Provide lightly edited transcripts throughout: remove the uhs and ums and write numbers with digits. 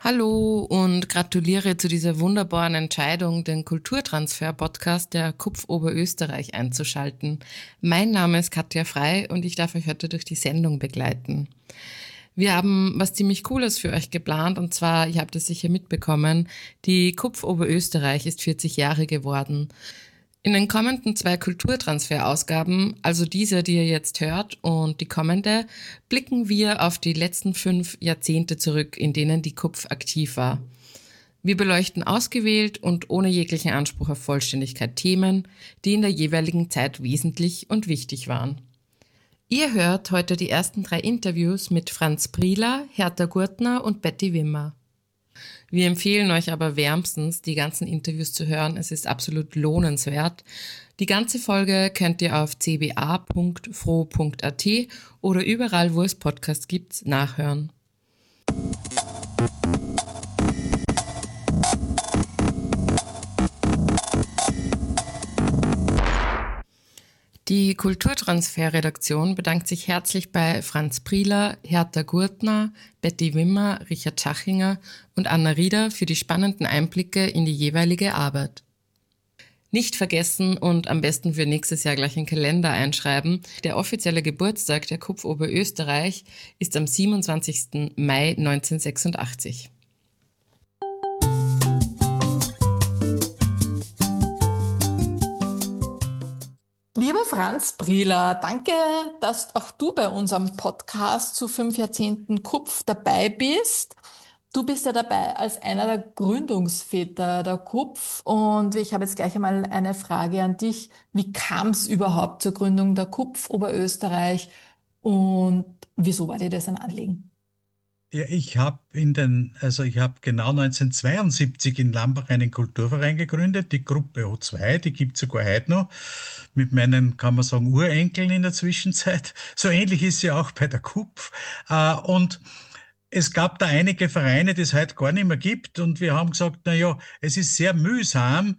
Hallo und gratuliere zu dieser wunderbaren Entscheidung, den Kulturtransfer-Podcast der KUPF Oberösterreich einzuschalten. Mein Name ist Katja Frei und ich darf euch heute durch die Sendung begleiten. Wir haben was ziemlich Cooles für euch geplant und zwar, ihr habt es sicher mitbekommen, die KUPF Oberösterreich ist 40 Jahre geworden. In den kommenden 2 Kulturtransferausgaben, also diese, die ihr jetzt hört, und die kommende, blicken wir auf die letzten 5 Jahrzehnte zurück, in denen die KUPF aktiv war. Wir beleuchten ausgewählt und ohne jeglichen Anspruch auf Vollständigkeit Themen, die in der jeweiligen Zeit wesentlich und wichtig waren. Ihr hört heute die ersten 3 Interviews mit Franz Prieler, Hertha Gurtner und Betty Wimmer. Wir empfehlen euch aber wärmstens, die ganzen Interviews zu hören. Es ist absolut lohnenswert. Die ganze Folge könnt ihr auf cba.fro.at oder überall, wo es Podcasts gibt, nachhören. Die Kulturtransfer-Redaktion bedankt sich herzlich bei Franz Prieler, Hertha Gurtner, Betty Wimmer, Richard Schachinger und Anna Rieder für die spannenden Einblicke in die jeweilige Arbeit. Nicht vergessen und am besten für nächstes Jahr gleich einen Kalender einschreiben. Der offizielle Geburtstag der KUPF Oberösterreich ist am 27. Mai 1986. Lieber Franz Prieler, danke, dass auch du bei unserem Podcast zu 5 Jahrzehnten KUPF dabei bist. Du bist ja dabei als einer der Gründungsväter der KUPF und ich habe jetzt gleich einmal eine Frage an dich. Wie kam es überhaupt zur Gründung der KUPF Oberösterreich und wieso war dir das ein Anliegen? Ja, ich habe genau 1972 in Lambach einen Kulturverein gegründet, die Gruppe O2, die gibt es sogar heute noch, mit meinen, kann man sagen, Urenkeln in der Zwischenzeit. So ähnlich ist sie auch bei der KUPF. Und es gab da einige Vereine, die es heute gar nicht mehr gibt. Und wir haben gesagt, na ja, es ist sehr mühsam.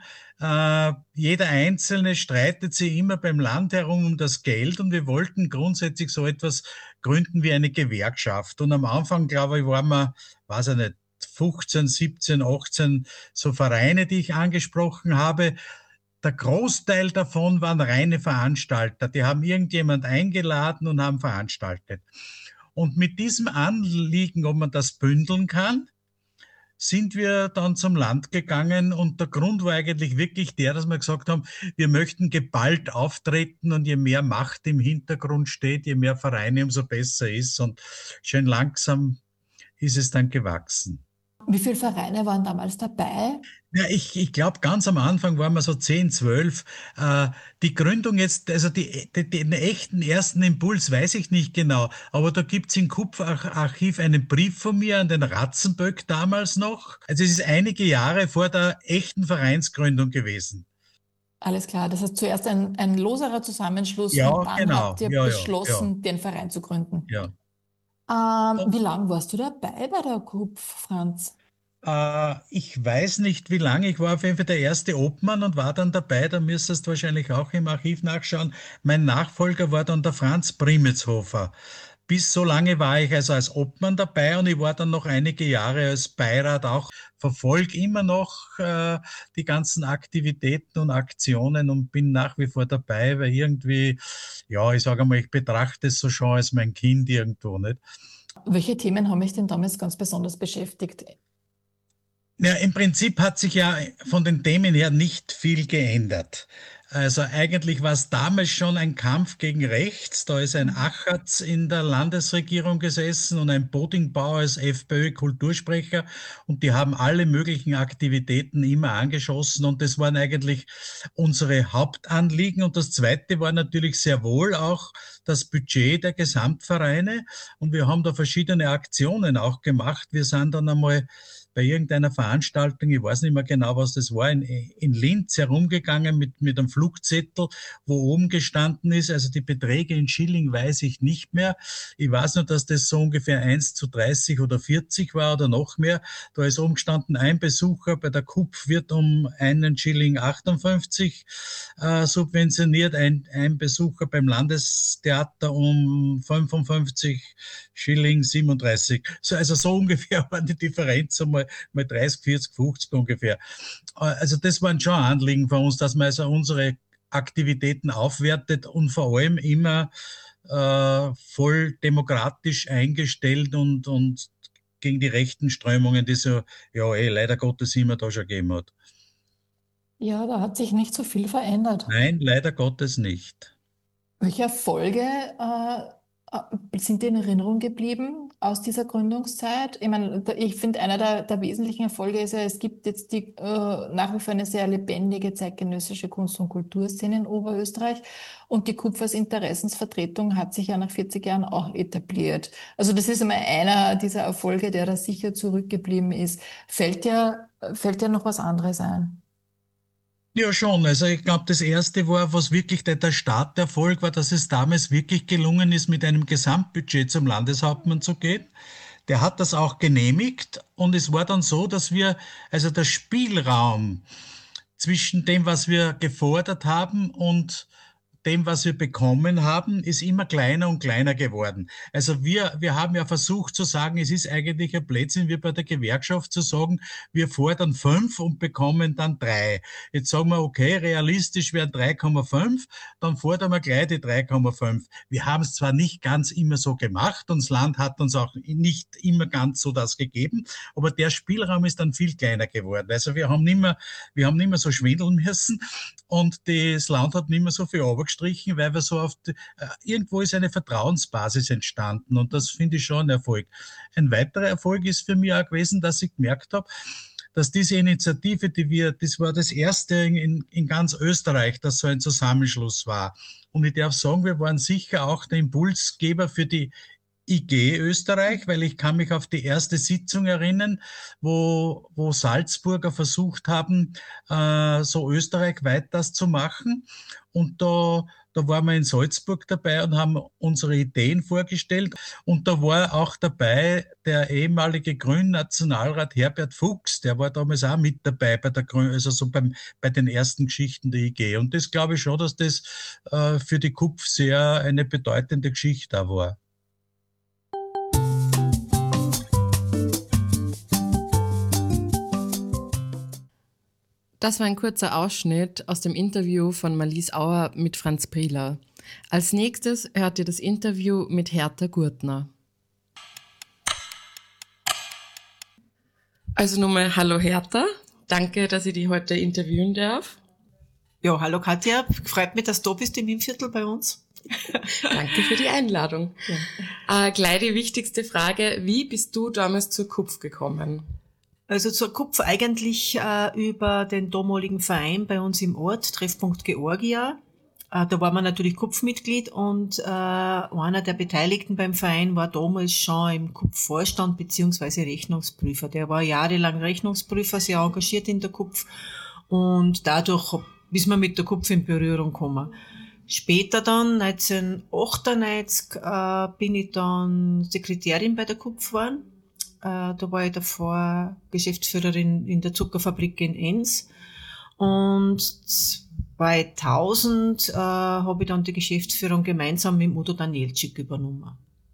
Jeder Einzelne streitet sich immer beim Land herum um das Geld. Und wir wollten grundsätzlich so etwas gründen wie eine Gewerkschaft. Und am Anfang, glaube ich, waren wir, weiß ich nicht, 15, 17, 18 so Vereine, die ich angesprochen habe. Der Großteil davon waren reine Veranstalter. Die haben irgendjemand eingeladen und haben veranstaltet. Und mit diesem Anliegen, ob man das bündeln kann, sind wir dann zum Land gegangen und der Grund war eigentlich wirklich der, dass wir gesagt haben, wir möchten geballt auftreten und je mehr Macht im Hintergrund steht, je mehr Vereine, umso besser ist und schön langsam ist es dann gewachsen. Wie viele Vereine waren damals dabei? Ja, ich glaube, ganz am Anfang waren wir so 10, 12. Die Gründung jetzt, also den echten ersten Impuls weiß ich nicht genau, aber da gibt's im KUPF-Archiv einen Brief von mir an den Ratzenböck damals noch. Also es ist einige Jahre vor der echten Vereinsgründung gewesen. Alles klar, das heißt zuerst ein loserer Zusammenschluss Ja, und dann genau. habt ihr Ja, ja, ja, beschlossen, den Verein zu gründen. ja. Wie lange warst du dabei bei der KUPF, Franz? Ich weiß nicht, wie lange. Ich war auf jeden Fall der erste Obmann und war dann dabei. Da müsstest du wahrscheinlich auch im Archiv nachschauen. Mein Nachfolger war dann der Franz Primetshofer. Bis so lange war ich also als Obmann dabei und ich war dann noch einige Jahre als Beirat auch. Verfolge immer noch die ganzen Aktivitäten und Aktionen und bin nach wie vor dabei, weil irgendwie, ja, ich sage mal, ich betrachte es so schon als mein Kind irgendwo, nicht? Welche Themen haben mich denn damals ganz besonders beschäftigt? Ja, im Prinzip hat sich ja von den Themen her nicht viel geändert. Also eigentlich war es damals schon ein Kampf gegen rechts. Da ist ein Achatz in der Landesregierung gesessen und ein Bodingbauer als FPÖ-Kultursprecher und die haben alle möglichen Aktivitäten immer angeschossen und das waren eigentlich unsere Hauptanliegen. Und das Zweite war natürlich sehr wohl auch das Budget der Gesamtvereine und wir haben da verschiedene Aktionen auch gemacht. Wir sind dann einmal bei irgendeiner Veranstaltung, ich weiß nicht mehr genau, was das war, in Linz herumgegangen mit einem Flugzettel, wo oben gestanden ist, also die Beträge in Schilling weiß ich nicht mehr. Ich weiß nur, dass das so ungefähr 1:30 oder 40 war oder noch mehr. Da ist oben gestanden, ein Besucher bei der KUPF wird um einen Schilling 58 subventioniert, ein Besucher beim Landestheater um 55 Schilling 37. Also so ungefähr war die Differenz mal 30, 40, 50 ungefähr. Also das waren schon Anliegen von uns, dass man also unsere Aktivitäten aufwertet und vor allem immer voll demokratisch eingestellt und gegen die rechten Strömungen, die so, ja, leider Gottes immer da schon gegeben hat. Ja, da hat sich nicht so viel verändert. Nein, leider Gottes nicht. Welche Erfolge sind dir in Erinnerung geblieben aus dieser Gründungszeit? Ich meine, ich finde, einer der wesentlichen Erfolge ist ja, es gibt jetzt nach wie vor eine sehr lebendige zeitgenössische Kunst- und Kulturszene in Oberösterreich und die KUPF als Interessensvertretung hat sich ja nach 40 Jahren auch etabliert. Also das ist einmal einer dieser Erfolge, der da sicher zurückgeblieben ist. Fällt dir noch was anderes ein? Ja, schon. Also ich glaube, das erste war, was wirklich der Starterfolg war, dass es damals wirklich gelungen ist, mit einem Gesamtbudget zum Landeshauptmann zu gehen. Der hat das auch genehmigt und es war dann so, dass wir, also der Spielraum zwischen dem, was wir gefordert haben und dem, was wir bekommen haben, ist immer kleiner und kleiner geworden. Also wir haben ja versucht zu sagen, es ist eigentlich ein Blödsinn, wie bei der Gewerkschaft zu sagen, wir fordern 5 und bekommen dann 3. Jetzt sagen wir, okay, realistisch wären 3,5, dann fordern wir gleich die 3,5. Wir haben es zwar nicht ganz immer so gemacht und das Land hat uns auch nicht immer ganz so das gegeben, aber der Spielraum ist dann viel kleiner geworden. Also wir haben nicht mehr so schwindeln müssen und das Land hat nicht mehr so viel runtergestrichen, weil wir so irgendwo ist eine Vertrauensbasis entstanden und das finde ich schon ein Erfolg. Ein weiterer Erfolg ist für mich auch gewesen, dass ich gemerkt habe, dass diese Initiative, das war das erste in ganz Österreich, dass so ein Zusammenschluss war. Und ich darf sagen, wir waren sicher auch der Impulsgeber für die IG Österreich, weil ich kann mich auf die erste Sitzung erinnern, wo Salzburger versucht haben, so österreichweit das zu machen. Und da waren wir in Salzburg dabei und haben unsere Ideen vorgestellt. Und da war auch dabei der ehemalige Grünen-Nationalrat Herbert Fuchs, der war damals auch mit dabei bei der also so bei den ersten Geschichten der IG. Und das glaube ich schon, dass das für die KUPF sehr eine bedeutende Geschichte auch war. Das war ein kurzer Ausschnitt aus dem Interview von Marlies Auer mit Franz Prieler. Als nächstes hört ihr das Interview mit Hertha Gurtner. Also nochmal hallo Hertha, danke, dass ich dich heute interviewen darf. Ja, hallo Katja, freut mich, dass du bist im Innviertel bei uns. Danke für die Einladung. Ja. Gleich die wichtigste Frage, wie bist du damals zur KUPF gekommen? Also zur KUPF eigentlich über den damaligen Verein bei uns im Ort, Treffpunkt Georgia. Da war man natürlich KUPF-Mitglied und einer der Beteiligten beim Verein war damals schon im KUPF-Vorstand beziehungsweise Rechnungsprüfer. Der war jahrelang Rechnungsprüfer, sehr engagiert in der KUPF und dadurch ist man mit der KUPF in Berührung gekommen. Später dann, 1998, bin ich dann Sekretärin bei der KUPF geworden. Da war ich davor Geschäftsführerin in der Zuckerfabrik in Enns. Und 2000 habe ich dann die Geschäftsführung gemeinsam mit Udo Danielczyk übernommen.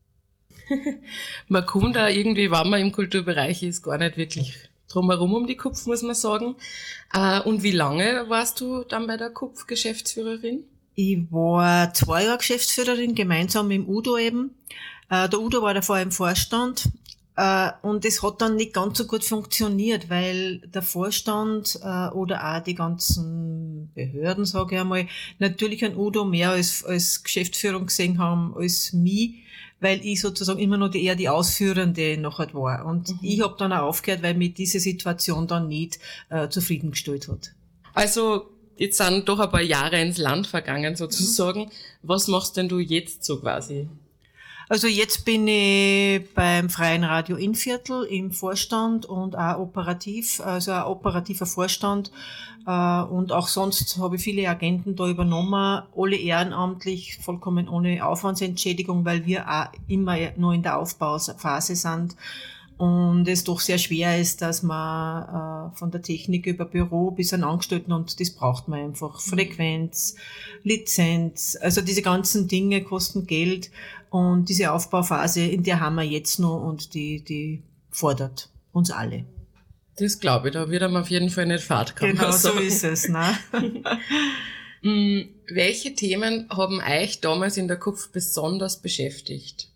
Man kommt da irgendwie, wenn man im Kulturbereich ist, gar nicht wirklich drumherum um die KUPF, muss man sagen. Und wie lange warst du dann bei der KUPF Geschäftsführerin? Ich war 2 Jahre Geschäftsführerin, gemeinsam mit Udo eben. Der Udo war davor im Vorstand. Und es hat dann nicht ganz so gut funktioniert, weil der Vorstand oder auch die ganzen Behörden, sage ich einmal, natürlich an Udo mehr als Geschäftsführung gesehen haben als mich, weil ich sozusagen immer noch eher die Ausführende nachher war. Und ich habe dann auch aufgehört, weil mich diese Situation dann nicht zufriedengestellt hat. Also jetzt sind doch ein paar Jahre ins Land vergangen sozusagen. Was machst denn du jetzt so quasi? Also jetzt bin ich beim Freien Radio Innviertel im Vorstand und auch operativ, also ein operativer Vorstand. Und auch sonst habe ich viele Agenten da übernommen, alle ehrenamtlich, vollkommen ohne Aufwandsentschädigung, weil wir auch immer noch in der Aufbauphase sind. Und es doch sehr schwer ist, dass man von der Technik über Büro bis an Angestellten, und das braucht man einfach. Frequenz, Lizenz, also diese ganzen Dinge kosten Geld, und diese Aufbauphase, in der haben wir jetzt noch, und die fordert uns alle. Das glaube ich, da wird einem auf jeden Fall nicht Fahrt kommen. Genau, so ist es, ne? Welche Themen haben euch damals in der KUPF besonders beschäftigt?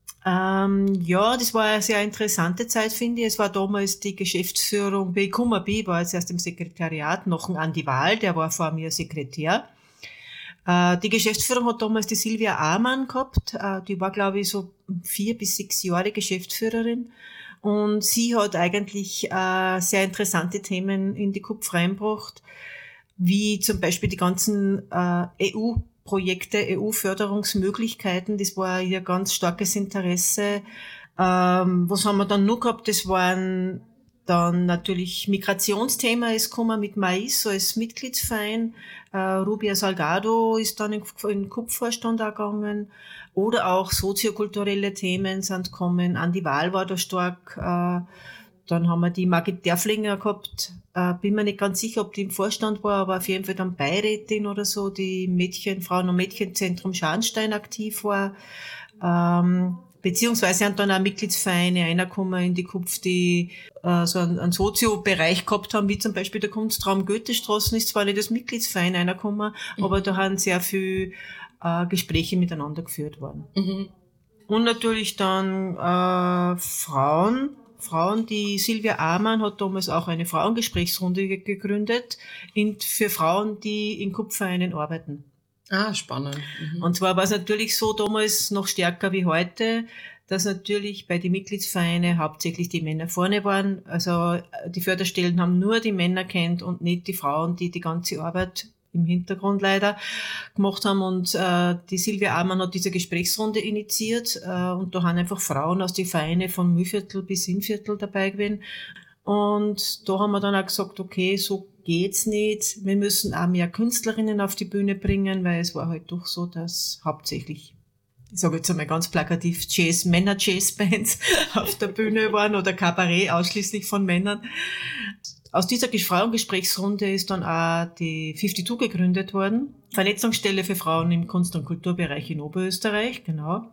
Ja, das war eine sehr interessante Zeit, finde ich. Es war damals die Geschäftsführung bei Kummerbi, war jetzt erst im Sekretariat, noch ein Andi Wahl, der war vor mir Sekretär. Die Geschäftsführung hat damals die Silvia Amann gehabt. Die war, glaube ich, so 4 bis 6 Jahre Geschäftsführerin. Und sie hat eigentlich sehr interessante Themen in die KUPF reingebracht, wie zum Beispiel die ganzen EU-Projekte, EU-Förderungsmöglichkeiten. Das war ihr ganz starkes Interesse. Was haben wir dann noch gehabt? Das waren dann natürlich Migrationsthema ist gekommen mit Mais als Mitgliedsverein. Rubia Salgado ist dann in den KUPF-Vorstand gegangen. Oder auch soziokulturelle Themen sind gekommen. Andi Wahl war da stark. Dann haben wir die Margit Derflinger gehabt. Bin mir nicht ganz sicher, ob die im Vorstand war, aber auf jeden Fall dann Beirätin oder so, die Frauen- und Mädchenzentrum Scharnstein aktiv war. Beziehungsweise sind dann auch Mitgliedsvereine reingekommen in die KUPF, die so einen Soziobereich gehabt haben, wie zum Beispiel der Kunstraum Goethestraßen ist zwar nicht als Mitgliedsverein reingekommen, aber da haben sehr viel Gespräche miteinander geführt worden. Mhm. Und natürlich dann Frauen, die Silvia Amann hat damals auch eine Frauengesprächsrunde gegründet für Frauen, die in KUPF-Vereinen arbeiten. Ah, spannend. Mhm. Und zwar war es natürlich so damals noch stärker wie heute, dass natürlich bei den Mitgliedsvereinen hauptsächlich die Männer vorne waren. Also die Förderstellen haben nur die Männer kennt und nicht die Frauen, die die ganze Arbeit im Hintergrund leider gemacht haben. Und die Silvia Amann hat diese Gesprächsrunde initiiert, und da haben einfach Frauen aus den Vereinen von Mühlviertel bis Innviertel dabei gewesen. Und da haben wir dann auch gesagt, okay, so geht's nicht. Wir müssen auch mehr Künstlerinnen auf die Bühne bringen, weil es war halt doch so, dass hauptsächlich, ich sage jetzt einmal ganz plakativ, Männer-Jazz-Bands auf der Bühne waren oder Kabarett ausschließlich von Männern. Aus dieser Frauengesprächsrunde ist dann auch die 52 gegründet worden. Vernetzungsstelle für Frauen im Kunst- und Kulturbereich in Oberösterreich, genau.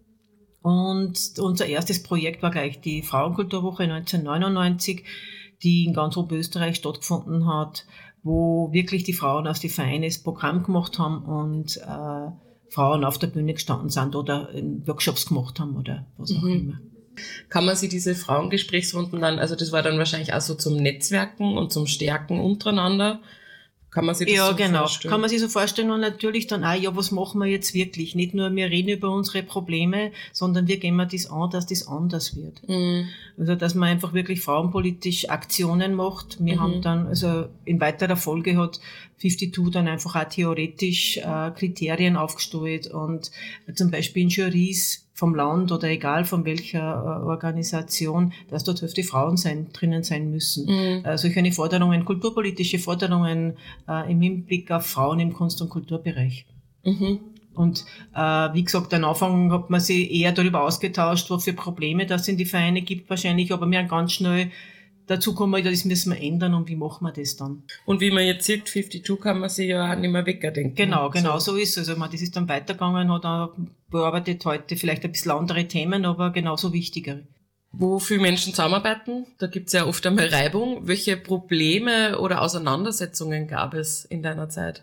Und unser erstes Projekt war gleich die Frauenkulturwoche 1999, die in ganz Oberösterreich stattgefunden hat, wo wirklich die Frauen aus den Vereinen das Programm gemacht haben und Frauen auf der Bühne gestanden sind oder Workshops gemacht haben oder was auch immer. Kann man sich diese Frauengesprächsrunden dann, also das war dann wahrscheinlich auch so zum Netzwerken und zum Stärken untereinander, kann man sich das so vorstellen? Ja, genau. Kann man sich so vorstellen, und natürlich dann auch, ja, was machen wir jetzt wirklich? Nicht nur, wir reden über unsere Probleme, sondern wir gehen wir das an, dass das anders wird. Mhm. Also, dass man einfach wirklich frauenpolitisch Aktionen macht. Wir haben dann, also in weiterer Folge hat 52 dann einfach auch theoretisch Kriterien aufgestellt und zum Beispiel in Jurys vom Land oder egal von welcher Organisation, dass dort Hälfte Frauen drinnen sein müssen. Solche Forderungen, kulturpolitische Forderungen im Hinblick auf Frauen im Kunst- und Kulturbereich. Mhm. Und wie gesagt, am Anfang hat man sich eher darüber ausgetauscht, was für Probleme das in die Vereine gibt wahrscheinlich, aber wir haben ganz schnell dazu kommen, das müssen wir ändern, und wie machen wir das dann? Und wie man jetzt sieht, 52 kann man sich ja auch nicht mehr wegdenken. Genau, so ist es. Also das ist dann weitergegangen, hat auch bearbeitet heute vielleicht ein bisschen andere Themen, aber genauso wichtigere. Wo viele Menschen zusammenarbeiten, da gibt's ja oft einmal Reibung. Welche Probleme oder Auseinandersetzungen gab es in deiner Zeit?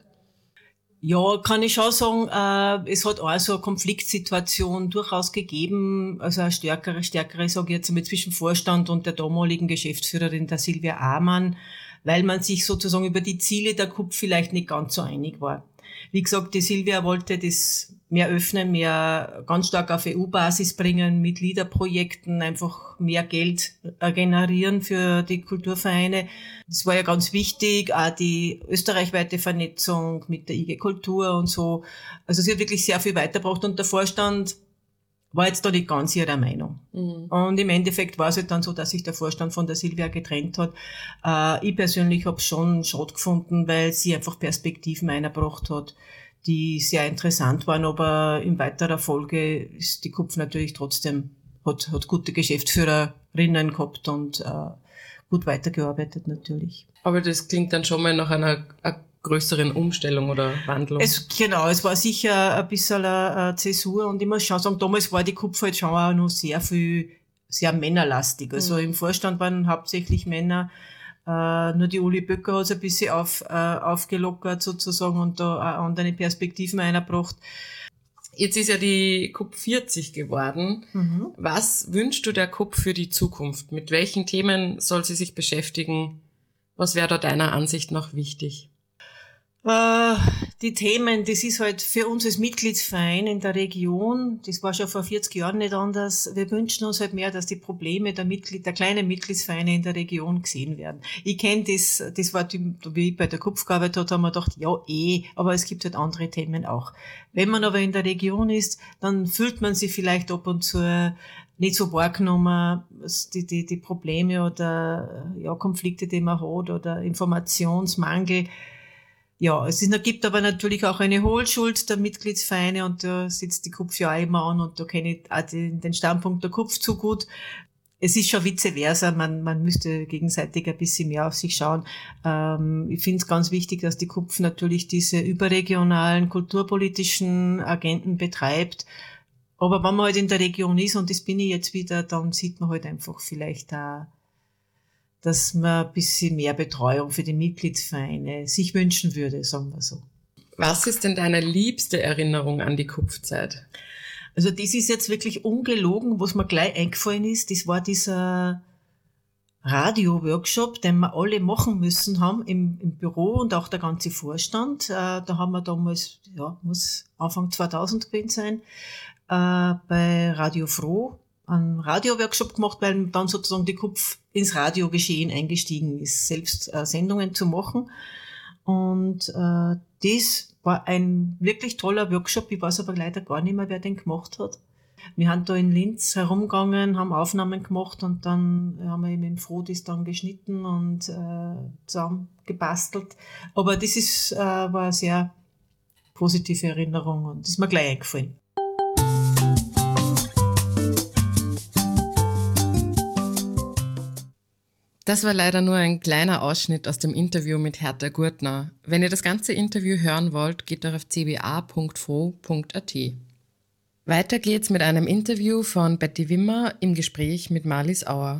Ja, kann ich schon sagen, es hat auch so eine Konfliktsituation durchaus gegeben, also eine stärkere, sage ich jetzt einmal, zwischen Vorstand und der damaligen Geschäftsführerin, der Silvia Amann, weil man sich sozusagen über die Ziele der KUPF vielleicht nicht ganz so einig war. Wie gesagt, die Silvia wollte das mehr öffnen, mehr ganz stark auf EU-Basis bringen, mit Liederprojekten einfach mehr Geld generieren für die Kulturvereine. Das war ja ganz wichtig, auch die österreichweite Vernetzung mit der IG Kultur und so. Also sie hat wirklich sehr viel weitergebracht, und der Vorstand war jetzt da nicht ganz ihrer Meinung. Und im Endeffekt war es halt dann so, dass sich der Vorstand von der Silvia getrennt hat. Ich persönlich habe es schon schade gefunden, weil sie einfach Perspektiven eingebracht hat, die sehr interessant waren, aber in weiterer Folge ist die Kupf natürlich trotzdem, hat gute Geschäftsführerinnen gehabt und gut weitergearbeitet natürlich. Aber das klingt dann schon mal nach einer größeren Umstellung oder Wandlung. Es war sicher ein bisschen eine Zäsur und ich muss schon sagen, damals war die Kupf halt schon auch noch sehr männerlastig. Also im Vorstand waren hauptsächlich Männer. Nur die Uli Böcker hat es ein bisschen aufgelockert sozusagen und da auch andere Perspektiven eingebracht. Jetzt ist ja die Kupf 40 geworden. Was wünschst du der Kupf für die Zukunft? Mit welchen Themen soll sie sich beschäftigen? Was wäre da deiner Ansicht nach wichtig? Die Themen, das ist halt für uns als Mitgliedsverein in der Region, das war schon vor 40 Jahren nicht anders. Wir wünschen uns halt mehr, dass die Probleme der kleinen Mitgliedsvereine in der Region gesehen werden. Ich kenne das war, wie ich bei der Kupf gearbeitet habe, haben wir gedacht, ja aber es gibt halt andere Themen auch. Wenn man aber in der Region ist, dann fühlt man sich vielleicht ab und zu nicht so wahrgenommen, die Probleme oder Konflikte, die man hat oder Informationsmangel. Ja, gibt aber natürlich auch eine Hohlschuld der Mitgliedsvereine und da sitzt die Kupf ja auch immer an und da kenne ich auch den Standpunkt der Kupf zu gut. Es ist schon vice versa, man müsste gegenseitig ein bisschen mehr auf sich schauen. Ich finde es ganz wichtig, dass die Kupf natürlich diese überregionalen kulturpolitischen Agenten betreibt. Aber wenn man halt in der Region ist, und das bin ich jetzt wieder, dann sieht man halt einfach vielleicht auch, dass man ein bisschen mehr Betreuung für die Mitgliedsvereine sich wünschen würde, sagen wir so. Was ist denn deine liebste Erinnerung an die Kupfzeit? Also das ist jetzt wirklich ungelogen, was mir gleich eingefallen ist. Das war dieser Radio-Workshop, den wir alle machen müssen haben im Büro und auch der ganze Vorstand. Da haben wir damals, muss Anfang 2000 gewesen sein, bei Radio Froh einen Radio-Workshop gemacht, weil dann sozusagen die Kupf ins Radiogeschehen eingestiegen ist, selbst Sendungen zu machen. Und das war ein wirklich toller Workshop. Ich weiß aber leider gar nicht mehr, wer den gemacht hat. Wir haben da in Linz herumgegangen, haben Aufnahmen gemacht und dann haben wir eben im Froh das dann geschnitten und zusammen gebastelt. Aber das war eine sehr positive Erinnerung und das ist mir gleich eingefallen. Das war leider nur ein kleiner Ausschnitt aus dem Interview mit Hertha Gurtner. Wenn ihr das ganze Interview hören wollt, geht doch auf cba.fro.at. Weiter geht's mit einem Interview von Betty Wimmer im Gespräch mit Marlies Auer.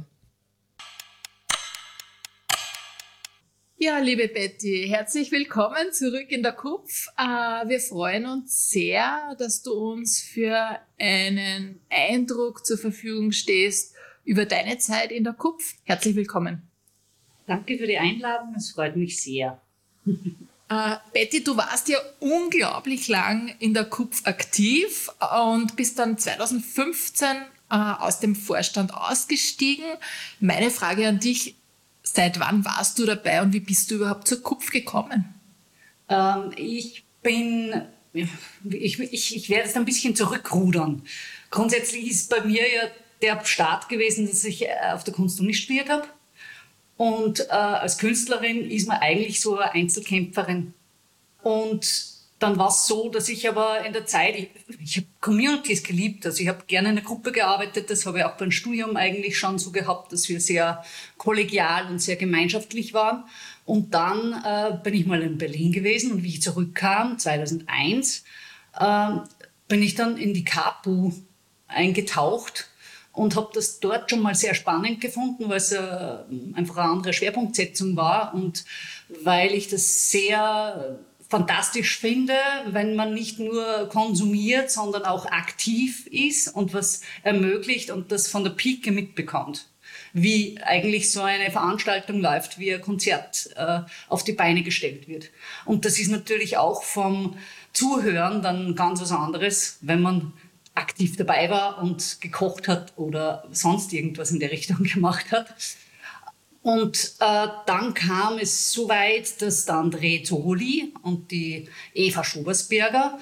Ja, liebe Betty, herzlich willkommen zurück in der Kupf. Wir freuen uns sehr, dass du uns für einen Eindruck zur Verfügung stehst über deine Zeit in der Kupf. Herzlich willkommen. Danke für die Einladung, es freut mich sehr. Betty, du warst ja unglaublich lang in der Kupf aktiv und bist dann 2015 aus dem Vorstand ausgestiegen. Meine Frage an dich, seit wann warst du dabei und wie bist du überhaupt zur Kupf gekommen? Ich werde jetzt ein bisschen zurückrudern. Grundsätzlich ist bei mir ja der Start gewesen, dass ich auf der Kunstuni studiert habe. Und als Künstlerin ist man eigentlich so eine Einzelkämpferin. Und dann war es so, dass ich aber in der Zeit, ich habe Communities geliebt, also ich habe gerne in einer Gruppe gearbeitet, das habe ich auch beim Studium eigentlich schon so gehabt, dass wir sehr kollegial und sehr gemeinschaftlich waren. Und dann bin ich mal in Berlin gewesen und wie ich zurückkam, 2001, bin ich dann in die KAPU eingetaucht und habe das dort schon mal sehr spannend gefunden, weil es einfach eine andere Schwerpunktsetzung war und weil ich das sehr fantastisch finde, wenn man nicht nur konsumiert, sondern auch aktiv ist und was ermöglicht und das von der Pike mitbekommt. Wie eigentlich so eine Veranstaltung läuft, wie ein Konzert auf die Beine gestellt wird. Und das ist natürlich auch vom Zuhören dann ganz was anderes, wenn man aktiv dabei war und gekocht hat oder sonst irgendwas in der Richtung gemacht hat. Und dann kam es so weit, dass der André Zoli und die Eva Schobersberger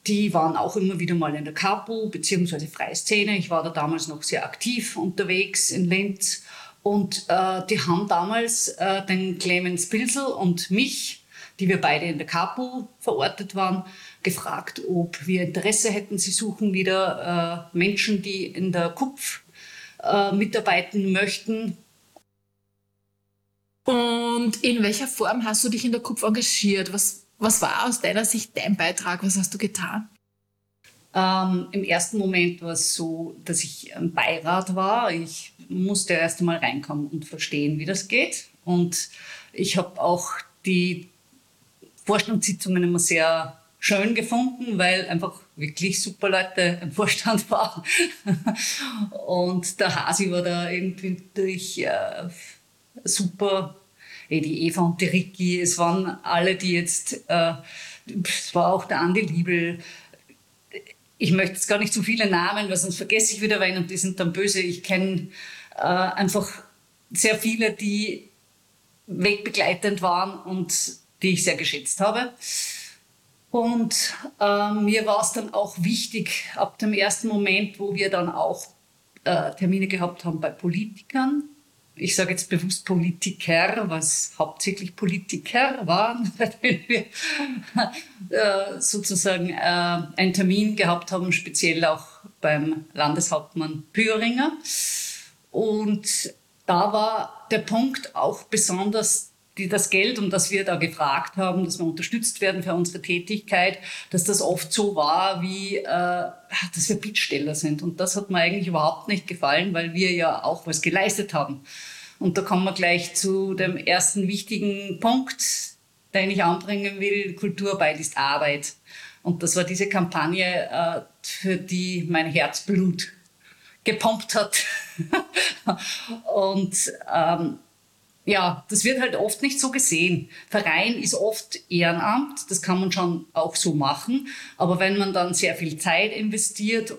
Die waren auch immer wieder mal in der Kapu beziehungsweise Freie Szene. Ich war da damals noch sehr aktiv unterwegs in Linz. Und die haben damals den Clemens Pilsel und mich, die wir beide in der Kapu verortet waren, gefragt, ob wir Interesse hätten. Sie suchen wieder Menschen, die in der KUPF mitarbeiten möchten. Und in welcher Form hast du dich in der KUPF engagiert? Was war aus deiner Sicht dein Beitrag? Was hast du getan? Im ersten Moment war es so, dass ich im Beirat war. Ich musste erst einmal reinkommen und verstehen, wie das geht. Und ich habe auch die Vorstandssitzungen immer sehr schön gefunden, weil einfach wirklich super Leute im Vorstand waren. Und der Hasi war da irgendwie durch super. Die Eva und die Ricky, es waren alle, die jetzt, es war auch der Andi Liebel. Ich möchte jetzt gar nicht so viele Namen, weil sonst vergesse ich wieder einen und die sind dann böse. Ich kenne einfach sehr viele, die wegbegleitend waren und die ich sehr geschätzt habe. Und mir war es dann auch wichtig, ab dem ersten Moment, wo wir dann auch Termine gehabt haben bei Politikern. Ich sage jetzt bewusst Politiker, was hauptsächlich Politiker waren, weil wir sozusagen einen Termin gehabt haben, speziell auch beim Landeshauptmann Püringer. Und da war der Punkt auch besonders, das Geld, um das wir da gefragt haben, dass wir unterstützt werden für unsere Tätigkeit, dass das oft so war, wie dass wir Bittsteller sind. Und das hat mir eigentlich überhaupt nicht gefallen, weil wir ja auch was geleistet haben. Und da kommen wir gleich zu dem ersten wichtigen Punkt, den ich anbringen will. Kulturarbeit ist Arbeit. Und das war diese Kampagne, für die mein Herzblut gepumpt hat. Und ja, das wird halt oft nicht so gesehen. Verein ist oft Ehrenamt, das kann man schon auch so machen. Aber wenn man dann sehr viel Zeit investiert